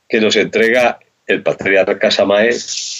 que nos entrega el patriarca Samael.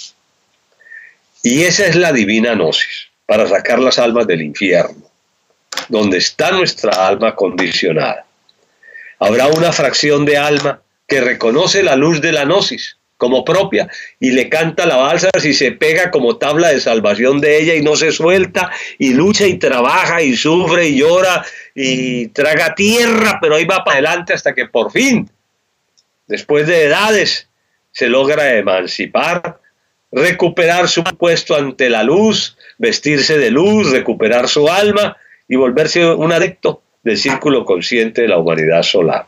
Y esa es la divina gnosis, para sacar las almas del infierno, donde está nuestra alma condicionada. Habrá una fracción de alma que reconoce la luz de la gnosis como propia y le canta alabanzas y se pega como tabla de salvación de ella y no se suelta y lucha y trabaja y sufre y llora y traga tierra, pero ahí va para adelante hasta que por fin, después de edades, se logra emancipar, recuperar su puesto ante la luz, vestirse de luz, recuperar su alma y volverse un adepto del círculo consciente de la humanidad solar.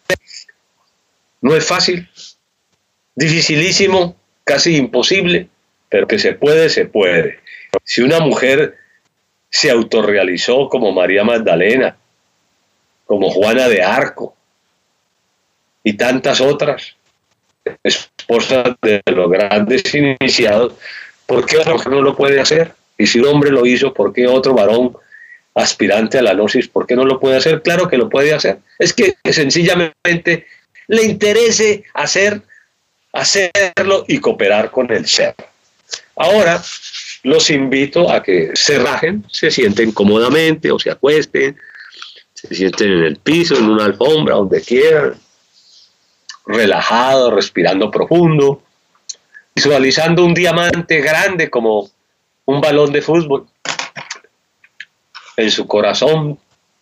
No es fácil, dificilísimo, casi imposible, pero que se puede, se puede. Si una mujer se autorrealizó como María Magdalena, como Juana de Arco y tantas otras esposas de los grandes iniciados, ¿por qué otra mujer no lo puede hacer? Y si un hombre lo hizo, ¿por qué otro varón aspirante a la gnosis, por qué no lo puede hacer? Claro que lo puede hacer. Es que sencillamente le interese hacerlo y cooperar con el ser. Ahora los invito a que se rajen, se sienten cómodamente o se acuesten, se sienten en el piso, en una alfombra, donde quieran, relajados, respirando profundo, visualizando un diamante grande como un balón de fútbol en su corazón,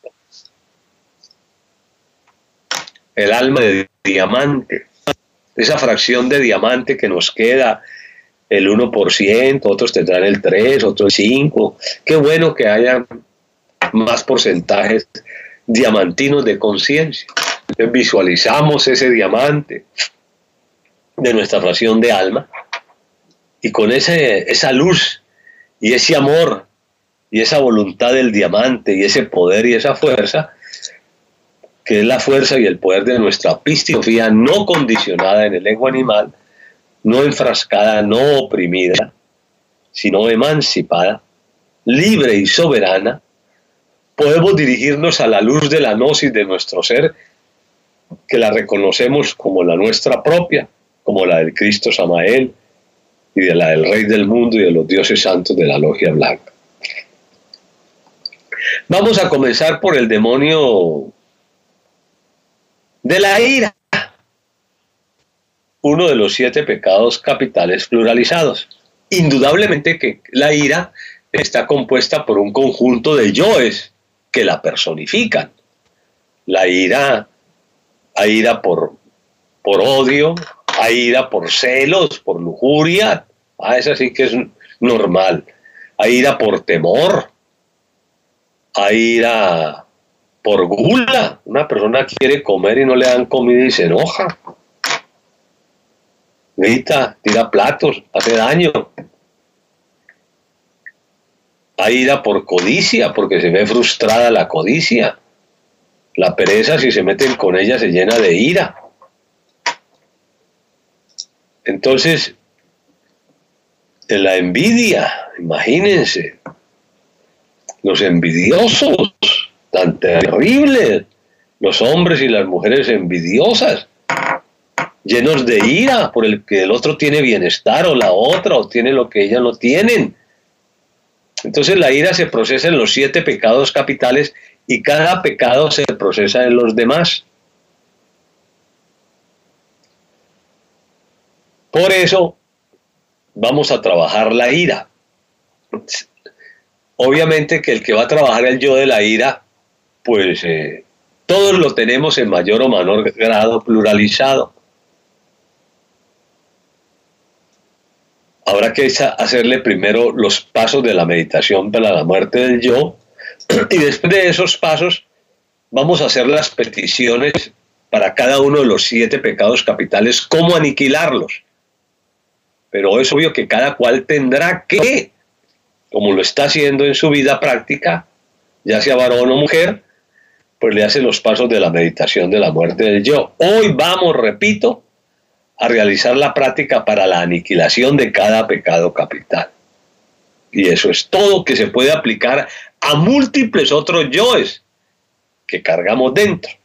el alma de diamante, esa fracción de diamante que nos queda, el 1%, otros tendrán el 3%, otros el 5%. Qué bueno que haya más porcentajes diamantinos de conciencia. Visualizamos ese diamante de nuestra fracción de alma y con esa luz y ese amor y esa voluntad del diamante y ese poder y esa fuerza, que es la fuerza y el poder de nuestra pistifía no condicionada en el ego animal, no enfrascada, no oprimida, sino emancipada, libre y soberana, podemos dirigirnos a la luz de la gnosis de nuestro ser, que la reconocemos como la nuestra propia, como la del Cristo Samael y de la del Rey del Mundo y de los dioses santos de la Logia Blanca. Vamos a comenzar por el demonio de la ira, uno de los 7 pecados capitales pluralizados. Indudablemente que la ira está compuesta por un conjunto de yoes que la personifican. La ira, hay ira por odio, hay ira por celos, por lujuria, esa sí que es normal. Hay ira por temor, hay ira por gula. Una persona quiere comer y no le dan comida y se enoja, grita, tira platos, hace daño. Hay ira por codicia, porque se ve frustrada la codicia. La pereza, si se meten con ella, se llena de ira. Entonces, en la envidia, imagínense, los envidiosos, tan terribles, los hombres y las mujeres envidiosas, llenos de ira por el que el otro tiene bienestar o la otra, o tiene lo que ellas no tienen. Entonces la ira se procesa en los 7 pecados capitales y cada pecado se procesa en los demás. Por eso vamos a trabajar la ira. Obviamente que el que va a trabajar el yo de la ira, pues todos lo tenemos en mayor o menor grado pluralizado. Habrá que hacerle primero los pasos de la meditación para la muerte del yo, y después de esos pasos vamos a hacer las peticiones para cada uno de los 7 pecados capitales, cómo aniquilarlos. Pero es obvio que cada cual tendrá que, como lo está haciendo en su vida práctica, ya sea varón o mujer, pues le hace los pasos de la meditación de la muerte del yo. Hoy vamos, repito, a realizar la práctica para la aniquilación de cada pecado capital. Y eso es todo, que se puede aplicar a múltiples otros yoes que cargamos dentro.